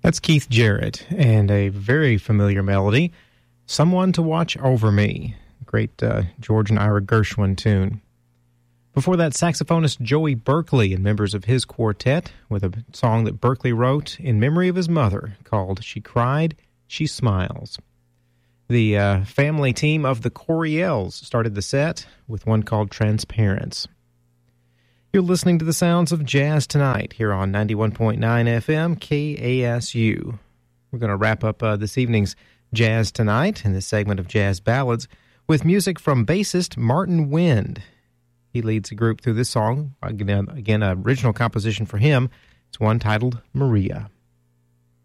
That's Keith Jarrett, and a very familiar melody, Someone to Watch Over Me. Great George and Ira Gershwin tune. Before that, saxophonist Joey Berkeley and members of his quartet with a song that Berkeley wrote in memory of his mother called She Cried, She Smiles. The family team of the Coriels started the set with one called Transparence. You're listening to the sounds of jazz tonight here on 91.9 FM KASU. We're going to wrap up this evening's Jazz Tonight in this segment of Jazz Ballads with music from bassist Martin Wind. He leads the group through this song, again, original composition for him. It's one titled Maria.